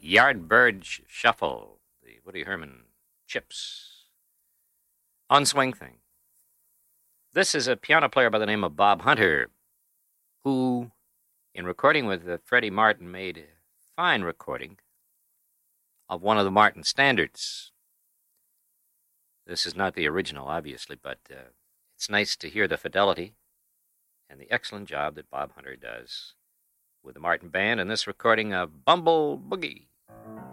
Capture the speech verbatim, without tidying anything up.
Yardbird Sh- Shuffle, the Woody Herman Chips on Swing Thing. This is a piano player by the name of Bob Hunter, who, in recording with uh, Freddie Martin, made a fine recording of one of the Martin standards. This is not the original, obviously, but uh, it's nice to hear the fidelity and the excellent job that Bob Hunter does with the Martin Band in this recording of Bumble Boogie.